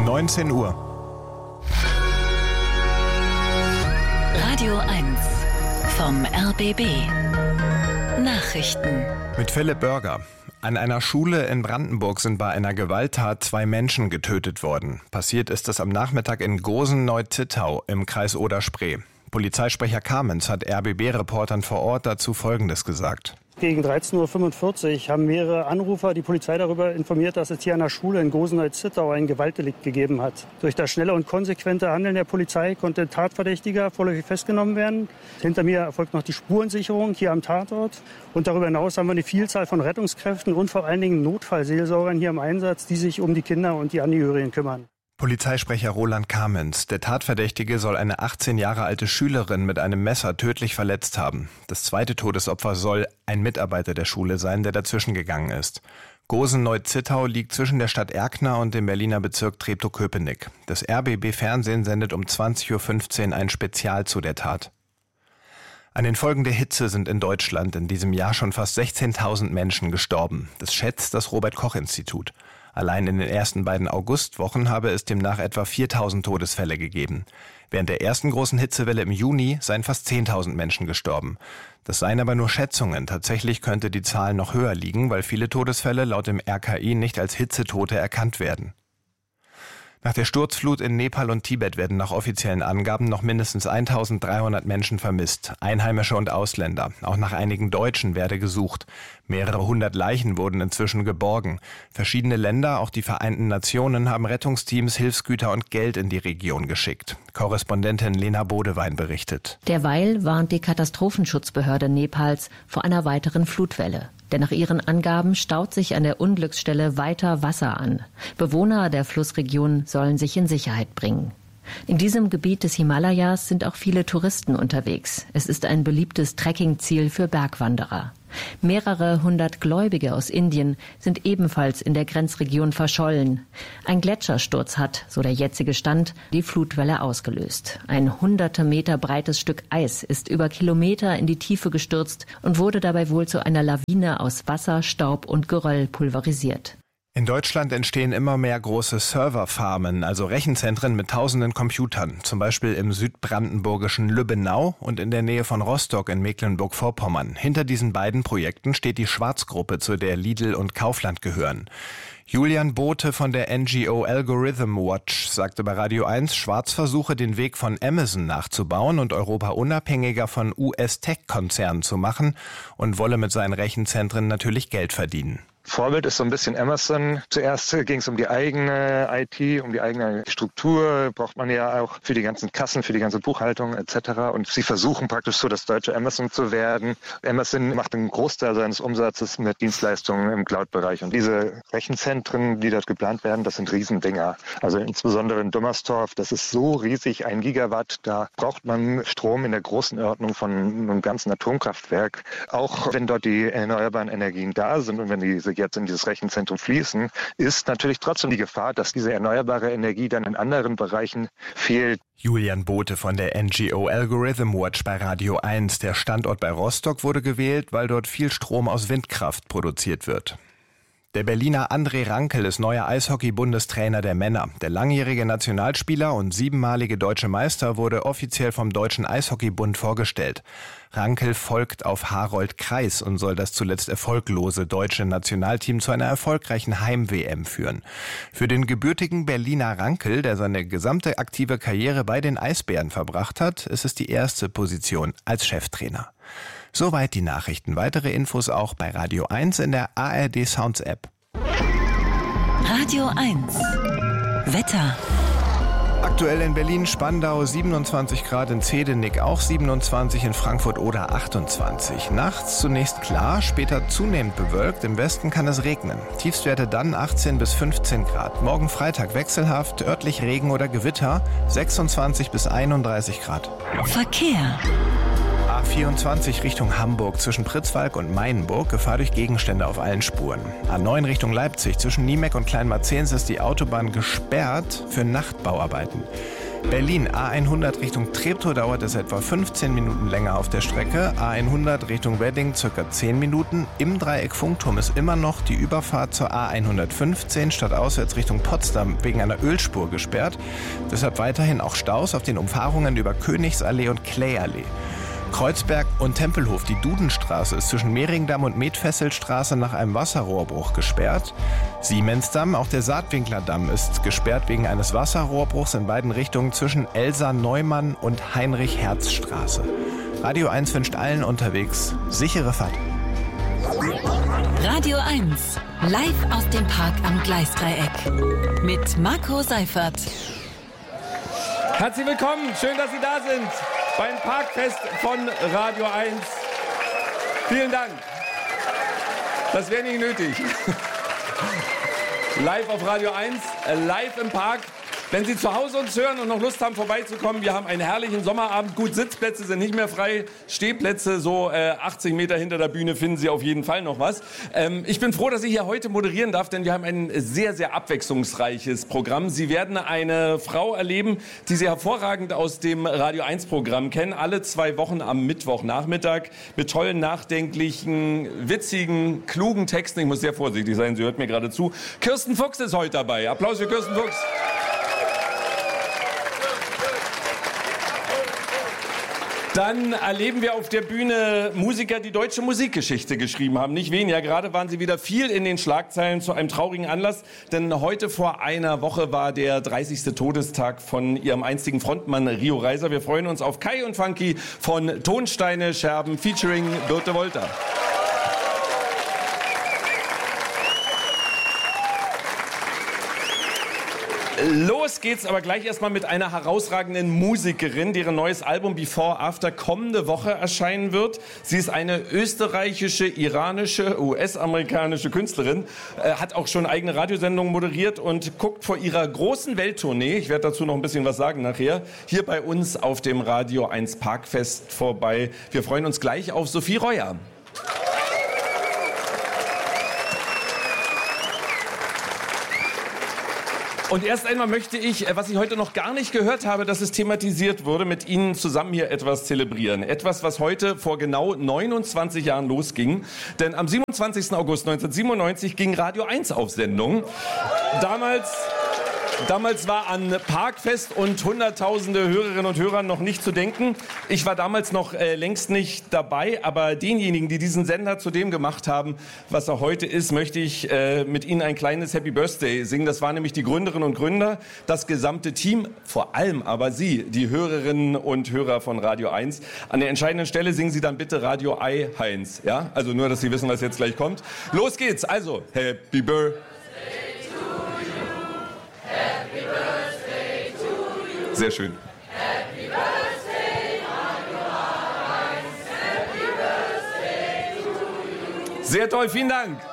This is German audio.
19 Uhr. Radio 1 vom RBB. Nachrichten. Mit Philipp Börger. An einer Schule in Brandenburg sind bei einer Gewalttat 2 Menschen getötet worden. Passiert ist es am Nachmittag in Gosen-Neu-Zittau im Kreis Oder-Spree. Polizeisprecher Kamenz hat RBB-Reportern vor Ort dazu Folgendes gesagt. Gegen 13.45 Uhr haben mehrere Anrufer die Polizei darüber informiert, dass es hier an der Schule in Gosen-Neu-Zittau ein Gewaltdelikt gegeben hat. Durch das schnelle und konsequente Handeln der Polizei konnte ein Tatverdächtiger vorläufig festgenommen werden. Hinter mir erfolgt noch die Spurensicherung hier am Tatort. Und darüber hinaus haben wir eine Vielzahl von Rettungskräften und vor allen Dingen Notfallseelsorgern hier im Einsatz, die sich um die Kinder und die Angehörigen kümmern. Polizeisprecher Roland Kamenz. Der Tatverdächtige soll eine 18 Jahre alte Schülerin mit einem Messer tödlich verletzt haben. Das zweite Todesopfer soll ein Mitarbeiter der Schule sein, der dazwischen gegangen ist. Gosen-Neu-Zittau liegt zwischen der Stadt Erkner und dem Berliner Bezirk Treptow-Köpenick. Das RBB-Fernsehen sendet um 20.15 Uhr ein Spezial zu der Tat. An den Folgen der Hitze sind in Deutschland in diesem Jahr schon fast 16.000 Menschen gestorben. Das schätzt das Robert-Koch-Institut. Allein in den ersten beiden Augustwochen habe es demnach etwa 4.000 Todesfälle gegeben. Während der ersten großen Hitzewelle im Juni seien fast 10.000 Menschen gestorben. Das seien aber nur Schätzungen. Tatsächlich könnte die Zahl noch höher liegen, weil viele Todesfälle laut dem RKI nicht als Hitzetote erkannt werden. Nach der Sturzflut in Nepal und Tibet werden nach offiziellen Angaben noch mindestens 1.300 Menschen vermisst, Einheimische und Ausländer. Auch nach einigen Deutschen werde gesucht. Mehrere hundert Leichen wurden inzwischen geborgen. Verschiedene Länder, auch die Vereinten Nationen, haben Rettungsteams, Hilfsgüter und Geld in die Region geschickt. Korrespondentin Lena Bodewein berichtet. Derweil warnt die Katastrophenschutzbehörde Nepals vor einer weiteren Flutwelle. Denn nach ihren Angaben staut sich an der Unglücksstelle weiter Wasser an. Bewohner der Flussregion sollen sich in Sicherheit bringen. In diesem Gebiet des Himalayas sind auch viele Touristen unterwegs. Es ist ein beliebtes Trekkingziel für Bergwanderer. Mehrere hundert Gläubige aus Indien sind ebenfalls in der Grenzregion verschollen. Ein Gletschersturz hat, so der jetzige Stand, die Flutwelle ausgelöst. Ein hunderte Meter breites Stück Eis ist über Kilometer in die Tiefe gestürzt und wurde dabei wohl zu einer Lawine aus Wasser, Staub und Geröll pulverisiert. In Deutschland entstehen immer mehr große Serverfarmen, also Rechenzentren mit tausenden Computern, zum Beispiel im südbrandenburgischen Lübbenau und in der Nähe von Rostock in Mecklenburg-Vorpommern. Hinter diesen beiden Projekten steht die Schwarz-Gruppe, zu der Lidl und Kaufland gehören. Julian Bote von der NGO Algorithm Watch sagte bei Radio 1, Schwarz versuche den Weg von Amazon nachzubauen und Europa unabhängiger von US-Tech-Konzernen zu machen und wolle mit seinen Rechenzentren natürlich Geld verdienen. Vorbild ist so ein bisschen Amazon. Zuerst ging es um die eigene IT, um die eigene Struktur. Braucht man ja auch für die ganzen Kassen, für die ganze Buchhaltung etc. Und sie versuchen praktisch so das deutsche Amazon zu werden. Amazon macht einen Großteil seines Umsatzes mit Dienstleistungen im Cloud-Bereich. Und diese Rechenzentren, die dort geplant werden, das sind Riesendinger. Also insbesondere in Dummersdorf, das ist so riesig, 1 Gigawatt. Da braucht man Strom in der Größenordnung von einem ganzen Atomkraftwerk. Auch wenn dort die erneuerbaren Energien da sind und wenn diese jetzt in dieses Rechenzentrum fließen, ist natürlich trotzdem die Gefahr, dass diese erneuerbare Energie dann in anderen Bereichen fehlt. Julian Bote von der NGO Algorithm Watch bei Radio 1. Der Standort bei Rostock wurde gewählt, weil dort viel Strom aus Windkraft produziert wird. Der Berliner André Rankel ist neuer Eishockey-Bundestrainer der Männer. Der langjährige Nationalspieler und 7-malige deutsche Meister wurde offiziell vom Deutschen Eishockeybund vorgestellt. Rankel folgt auf Harold Kreis und soll das zuletzt erfolglose deutsche Nationalteam zu einer erfolgreichen Heim-WM führen. Für den gebürtigen Berliner Rankel, der seine gesamte aktive Karriere bei den Eisbären verbracht hat, ist es die erste Position als Cheftrainer. Soweit die Nachrichten. Weitere Infos auch bei Radio 1 in der ARD Sounds App. Radio 1 Wetter. Aktuell in Berlin-Spandau 27 Grad, in Zehdenick auch 27, in Frankfurt oder 28. Nachts zunächst klar, später zunehmend bewölkt, im Westen kann es regnen. Tiefstwerte dann 18 bis 15 Grad. Morgen Freitag wechselhaft, örtlich Regen oder Gewitter, 26 bis 31 Grad. Verkehr. A24 Richtung Hamburg zwischen Pritzwalk und Mainenburg, Gefahr durch Gegenstände auf allen Spuren. A9 Richtung Leipzig zwischen Niemeck und Kleinmarzens ist die Autobahn gesperrt für Nachtbauarbeiten. Berlin A100 Richtung Treptow dauert es etwa 15 Minuten länger auf der Strecke. A100 Richtung Wedding ca. 10 Minuten. Im Dreieck Funkturm ist immer noch die Überfahrt zur A115 stadtauswärts Richtung Potsdam wegen einer Ölspur gesperrt. Deshalb weiterhin auch Staus auf den Umfahrungen über Königsallee und Klayallee. Kreuzberg und Tempelhof, die Dudenstraße ist zwischen Mehringdamm und Medfesselstraße nach einem Wasserrohrbruch gesperrt. Siemensdamm, auch der Saatwinklerdamm ist gesperrt wegen eines Wasserrohrbruchs in beiden Richtungen zwischen Elsa-Neumann und Heinrich-Herz-Straße. Radio 1 wünscht allen unterwegs sichere Fahrt. Radio 1, live aus dem Park am Gleisdreieck mit Marco Seifert. Herzlich willkommen, schön, dass Sie da sind beim Parkfest von Radio 1. Vielen Dank. Das wäre nicht nötig. Live auf Radio 1, live im Park. Wenn Sie zu Hause uns hören und noch Lust haben, vorbeizukommen, wir haben einen herrlichen Sommerabend. Gut, Sitzplätze sind nicht mehr frei. Stehplätze, so 80 Meter hinter der Bühne, finden Sie auf jeden Fall noch was. Ich bin froh, dass ich hier heute moderieren darf, denn wir haben ein sehr, sehr abwechslungsreiches Programm. Sie werden eine Frau erleben, die Sie hervorragend aus dem Radio 1-Programm kennen. Alle 2 Wochen am Mittwochnachmittag mit tollen, nachdenklichen, witzigen, klugen Texten. Ich muss sehr vorsichtig sein, sie hört mir gerade zu. Kirsten Fuchs ist heute dabei. Applaus für Kirsten Fuchs. Dann erleben wir auf der Bühne Musiker, die deutsche Musikgeschichte geschrieben haben. Nicht weniger. Gerade waren sie wieder viel in den Schlagzeilen zu einem traurigen Anlass. Denn heute vor einer Woche war der 30. Todestag von ihrem einstigen Frontmann Rio Reiser. Wir freuen uns auf Kai und Funky von Tonsteine Scherben featuring Birte Wolter. Los geht's aber gleich erstmal mit einer herausragenden Musikerin, deren neues Album Before After kommende Woche erscheinen wird. Sie ist eine österreichische, iranische, US-amerikanische Künstlerin, hat auch schon eigene Radiosendungen moderiert und guckt vor ihrer großen Welttournee, ich werde dazu noch ein bisschen was sagen nachher, hier bei uns auf dem Radio 1 Parkfest vorbei. Wir freuen uns gleich auf Sophie Reuer. Und erst einmal möchte ich, was ich heute noch gar nicht gehört habe, dass es thematisiert wurde, mit Ihnen zusammen hier etwas zelebrieren. Etwas, was heute vor genau 29 Jahren losging. Denn am 27. August 1997 ging Radio 1 auf Sendung. Damals war an Parkfest und hunderttausende Hörerinnen und Hörern noch nicht zu denken. Ich war damals noch längst nicht dabei, aber denjenigen, die diesen Sender zu dem gemacht haben, was er heute ist, möchte ich mit Ihnen ein kleines Happy Birthday singen. Das waren nämlich die Gründerinnen und Gründer, das gesamte Team, vor allem aber Sie, die Hörerinnen und Hörer von Radio 1. An der entscheidenden Stelle singen Sie dann bitte Radio Ei Heinz. Ja? Also nur, dass Sie wissen, was jetzt gleich kommt. Los geht's, also Happy Birthday. Happy birthday to you. Sehr schön. Happy birthday, Radio 1. Happy birthday to you. Sehr toll, vielen Dank.